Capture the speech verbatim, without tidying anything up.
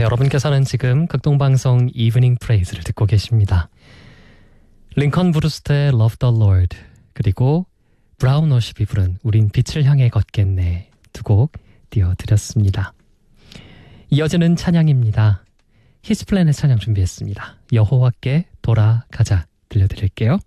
여러분께서는 지금 극동방송 이브닝 프레이즈를 듣고 계십니다. 링컨 브루스터의 Love the Lord 그리고 브라운 워십이 부른 우린 빛을 향해 걷겠네 두 곡 띄워드렸습니다. 이어지는 찬양입니다. 히스플랜의 찬양 준비했습니다. 여호와께 돌아가자 들려드릴게요.